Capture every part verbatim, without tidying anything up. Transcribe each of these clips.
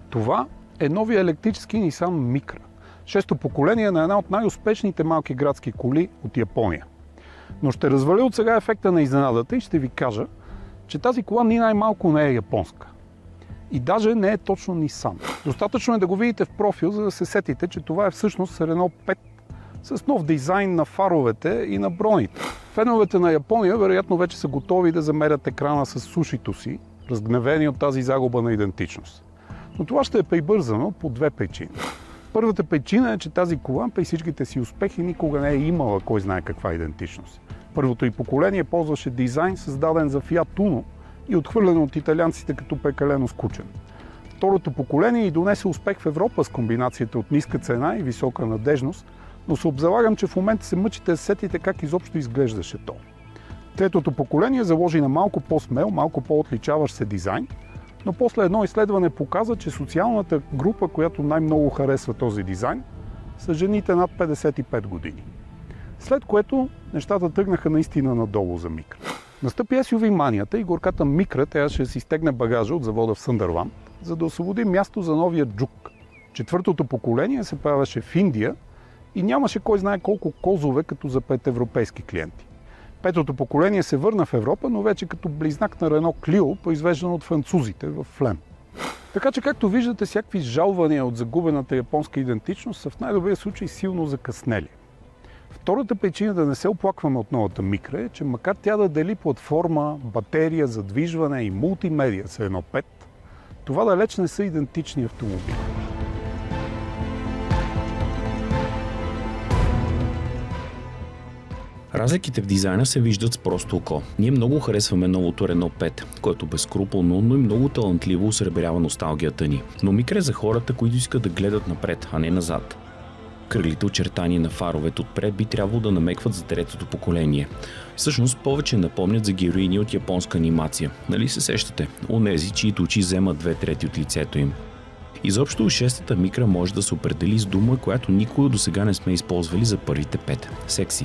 Това е новия електрически Nissan Micra. Шесто поколение на една от най-успешните малки градски коли от Япония. Но ще разваля от сега ефекта на изненадата и ще ви кажа, че тази кола ни най-малко не е японска. И даже не е точно Nissan. Достатъчно е да го видите в профил, за да се сетите, че това е всъщност Renault пет с нов дизайн на фаровете и на броните. Феновете на Япония вероятно вече са готови да замерят екрана с сушито си, разгневени от тази загуба на идентичност. Но това ще е прибързано по две причини. Първата причина е, че тази кола при всичките си успехи никога не е имала кой знае каква идентичност. Първото й поколение ползваше дизайн, създаден за Fiat Uno и отхвърлен от италианците като прекалено скучен. Второто поколение й донесе успех в Европа с комбинацията от ниска цена и висока надежност, но се обзалагам, че в момента се мъчите да сетите как изобщо изглеждаше то. Третото поколение заложи на малко по-смел, малко по-отличаващ се дизайн, но после едно изследване показа, че социалната група, която най-много харесва този дизайн, са жените над петдесет и пет години. След което нещата тръгнаха наистина надолу за Micra. Настъпи ес ю ви манията и горката Micra трябваше да си стегне багажа от завода в Съндърланд, за да освободи място за новия Juke. Четвъртото поколение се правеше в Индия и нямаше кой знае колко козове като за пред европейски клиенти. Петото поколение се върна в Европа, но вече като близнак на Renault Clio, произвеждан от французите в Флем. Така че, както виждате, всякакви жалвания от загубената японска идентичност са в най-добрия случай силно закъснели. Втората причина да не се оплакваме от новата Micra е, че макар тя да дели платформа, батерия, задвижване и мултимедия с Renault пет, това далеч не са идентични автомобили. Разликите в дизайна се виждат с просто око. Ние много харесваме новото Renault пет, което безскрупулно, но и много талантливо осребрява носталгията ни. Но Micra е за хората, които искат да гледат напред, а не назад. Кръглите очертания на фаровете отпред би трябвало да намекват за третото поколение. Всъщност повече напомнят за героини от японска анимация. Нали се сещате? Онези, чието очи вземат две трети от лицето им. Изобщо шестата Micra може да се определи с дума, която никога досега не сме използвали за първите пет. Секси.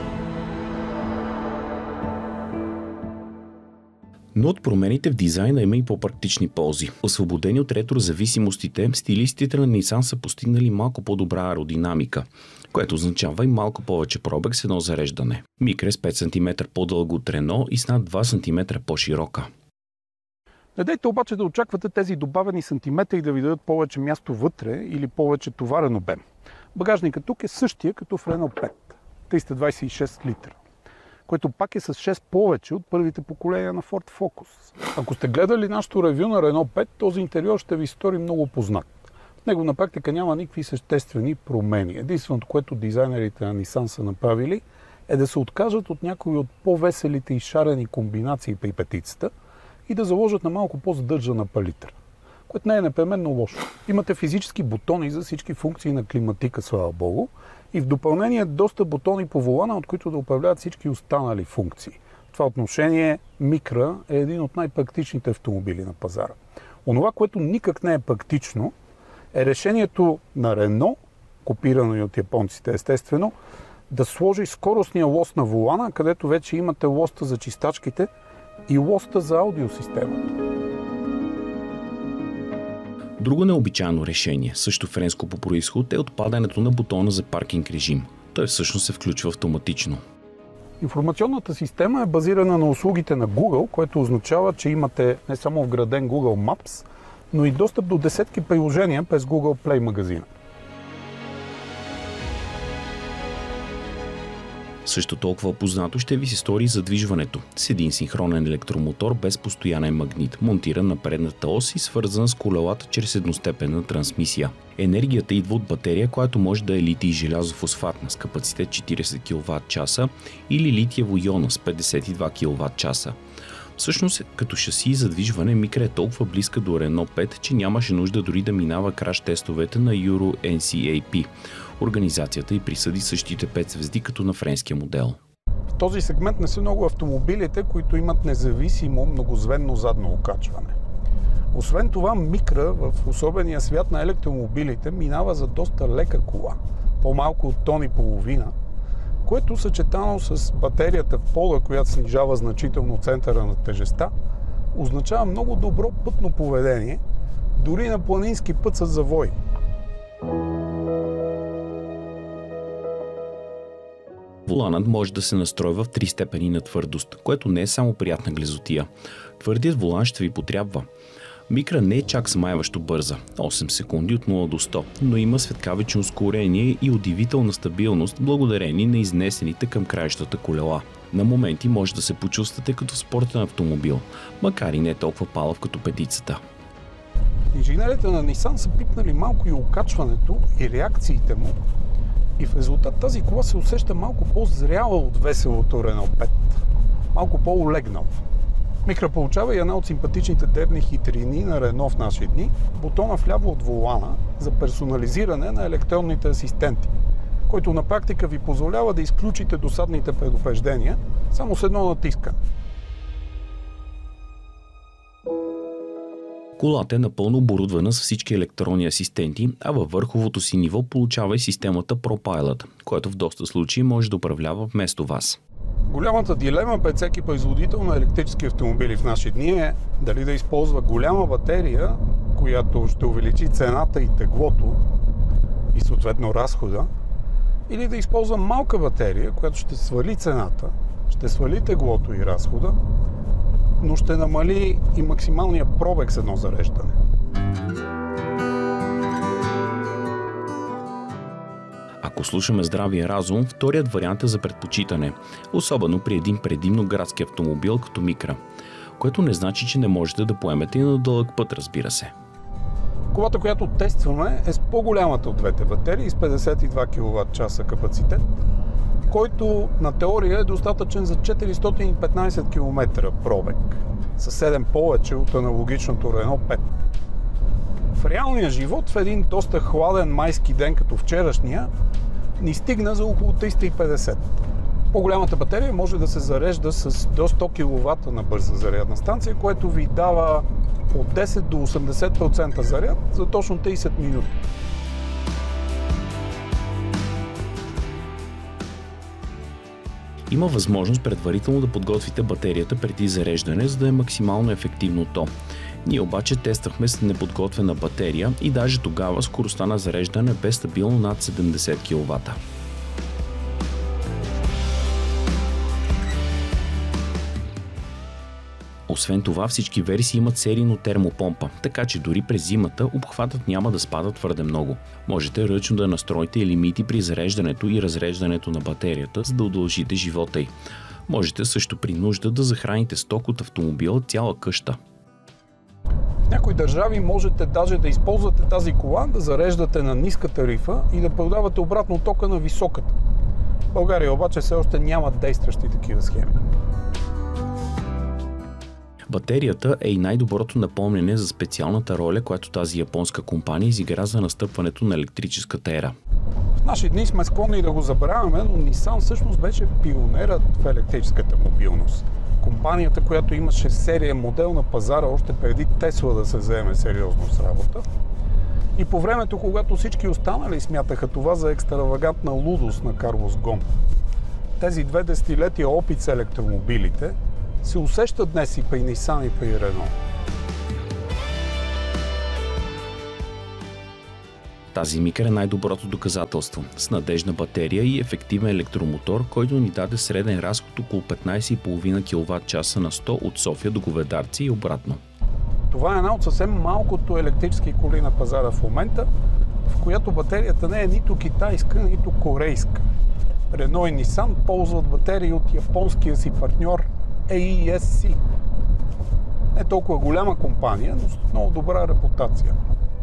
Но от промените в дизайна има и по-практични ползи. Освободени от ретрозависимостите, стилистите на Nissan са постигнали малко по-добра аеродинамика, което означава и малко повече пробег с едно зареждане. Micra е с пет сантиметра по-дълго от Renault и с над два сантиметра по-широка. Не дайте обаче да очаквате тези добавени сантиметри да ви дадат повече място вътре или повече товарен обем. Багажникът тук е същия като в Renault пет – триста двадесет и шест литра. Което пак е с шест повече от първите поколения на Ford Focus. Ако сте гледали нашото ревю на Renault пет, този интериор ще ви стори много познат. В него на практика няма никакви съществени промени. Единственото, което дизайнерите на Nissan са направили, е да се откажат от някои от по-веселите и шарени комбинации при петицата и да заложат на малко по-задържана палитра, което не е непременно лошо. Имате физически бутони за всички функции на климатика, слава богу, и в допълнение доста бутони по волана, от които да управляват всички останали функции. В това отношение Micra е един от най-практичните автомобили на пазара. Онова, което никак не е практично, е решението на Renault, копирано и от японците естествено, да сложи скоростния лост на волана, където вече имате лоста за чистачките и лоста за аудиосистемата. Друго необичайно решение, също френско по произход, е отпадането на бутона за паркинг режим. Той всъщност се включва автоматично. Информационната система е базирана на услугите на Google, което означава, че имате не само вграден Google Maps, но и достъп до десетки приложения през Google Play магазина. Също толкова познато ще ви се стори задвижването с един синхронен електромотор без постоянен магнит, монтиран на предната ос и свързан с колелата чрез едностепенна трансмисия. Енергията идва от батерия, която може да е литий желязофосфатна с капацитет четиридесет киловат-часа или литиево-иона с петдесет и два киловат-часа. Всъщност, като шаси и задвижване, Micra е толкова близка до Renault пет, че нямаше нужда дори да минава краш тестовете на Euro ен си ей пи. Организацията й присъди същите пет звезди като на френския модел. В този сегмент не са много автомобилите, които имат независимо многозвенно задно окачване. Освен това, Micra в особения свят на електромобилите минава за доста лека кола, по-малко от тон и половина, което съчетано с батерията в пола, която снижава значително центъра на тежестта, означава много добро пътно поведение, дори на планински път с завой. Воланът може да се настройва в три степени на твърдост, което не е само приятна глезотия. Твърдият волан ще ви потрябва. Микра не е чак смайващо бърза, осем секунди от нула до сто, но има светкавично ускорение и удивителна стабилност, благодарение на изнесените към краищата колела. На моменти може да се почувствате като в спортен автомобил, макар и не толкова палав като петицата. Инженерите на Nissan са пипнали малко и окачването и реакциите му, и в резултат тази кола се усеща малко по-зряла от веселото Renault пет. Малко по-олегнал. Микра получава и една от симпатичните дребни хитрини на Renault в наши дни – бутона вляво от волана за персонализиране на електронните асистенти, който на практика ви позволява да изключите досадните предупреждения само с едно натискане. Колата е напълно оборудвана с всички електронни асистенти, а във върховото си ниво получава и системата ProPilot, която в доста случаи може да управлява вместо вас. Голямата дилема пред всеки производител на електрически автомобили в наши дни е дали да използва голяма батерия, която ще увеличи цената и теглото и съответно разхода, или да използва малка батерия, която ще свали цената, ще свали теглото и разхода, но ще намали и максималния пробег с едно зареждане. Ако слушаме здравия разум, вторият вариант е за предпочитане, особено при един предимно градски автомобил като Микра, което не значи, че не можете да поемете и на дълъг път, разбира се. Колата, която тестваме, е с по-голямата от двете батерии, с петдесет и два киловат-часа капацитет, който на теория е достатъчен за четиристотин и петнайсет километра пробег, със седем повече от аналогичното Renault пет. В реалния живот, в един доста хладен майски ден като вчерашния, ни стигна за около триста и петдесет. По-голямата батерия може да се зарежда с до сто киловата на бърза зарядна станция, което ви дава от десет до осемдесет процента заряд за точно трийсет минути. Има възможност предварително да подготвите батерията преди зареждане, за да е максимално ефективно то. Ние обаче тествахме с неподготвена батерия и даже тогава скоростта на зареждане бе стабилно над седемдесет киловата. Освен това, всички версии имат серийно термопомпа, така че дори през зимата обхватът няма да спада твърде много. Можете ръчно да настроите лимити при зареждането и разреждането на батерията, за да удължите живота й. Можете също при нужда да захраните сток от автомобила цяла къща. В някои държави можете даже да използвате тази кола, да зареждате на ниска тарифа и да продавате обратно тока на високата. В България обаче все още няма действащи такива схеми. Батерията е и най-доброто напомнене за специалната роля, която тази японска компания изигра за настъпването на електрическата ера. В наши дни сме склонни да го забравяме, но Nissan всъщност беше пионерът в електрическата мобилност. Компанията, която имаше сериен модел на пазара още преди Тесла да се заеме сериозно с работа. И по времето, когато всички останали смятаха това за екстравагантна лудост на Карлос Гон. Тези две десетилетия опит с електромобилите се усещат днес и при Nissan и при Renault. Тази Микра е най-доброто доказателство, с надежна батерия и ефективен електромотор, който ни даде среден разход около петнайсет и пет десети киловат-часа на сто от София до Говедарци и обратно. Това е една от съвсем малкото електрически коли на пазара в момента, в която батерията не е нито китайска, нито корейска. Renault и Nissan ползват батерии от японския си партньор ей и ес си. Не толкова голяма компания, но с много добра репутация.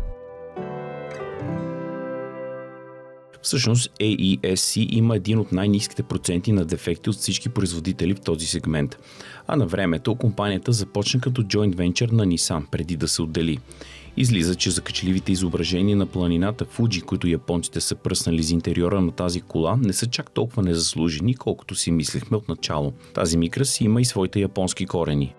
Всъщност ей и ес си има един от най-ниските проценти на дефекти от всички производители в този сегмент. А на времето компанията започна като joint venture на Nissan преди да се отдели. Излиза, че закачливите изображения на планината Фуджи, които японците са пръснали из интериора на тази кола, не са чак толкова незаслужени, колкото си мислехме отначало. Тази Микра си има и своите японски корени.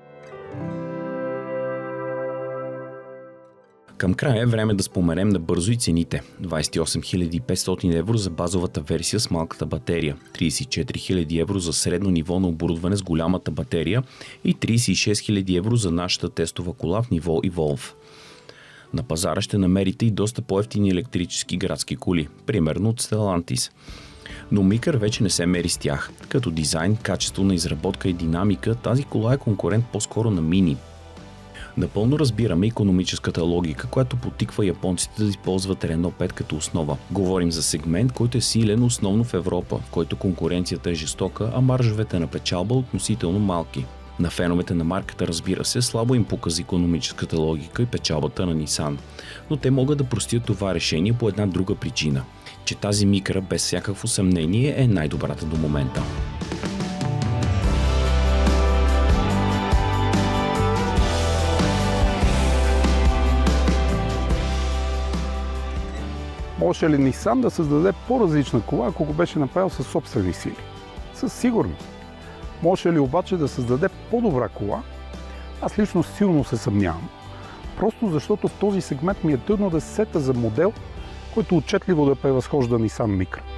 Към края е време да споменем набързо и цените. двайсет и осем хиляди и петстотин евро за базовата версия с малката батерия, трийсет и четири хиляди евро за средно ниво на оборудване с голямата батерия и трийсет и шест хиляди евро за нашата тестова кола в ниво Evolve. На пазара ще намерите и доста по-евтини електрически градски коли, примерно от Stellantis. Но Micra вече не се мери с тях. Като дизайн, качество на изработка и динамика, тази кола е конкурент по-скоро на Mini. Напълно разбираме икономическата логика, която потиква японците да използват Renault пет като основа. Говорим за сегмент, който е силен основно в Европа, в който конкуренцията е жестока, а маржовете на печалба относително малки. На феновете на марката, разбира се, слабо им показа икономическата логика и печалбата на Nissan. Но те могат да простят това решение по една друга причина, че тази Micra без всякакво съмнение е най-добрата до момента. Можеше ли Nissan да създаде по-различна кола, ако го беше направил със собствени сили? Със сигурност. Можеше ли обаче да създаде по-добра кола? Аз лично силно се съмнявам. Просто защото в този сегмент ми е трудно да се сета за модел, който отчетливо да превъзхожда Nissan Micra.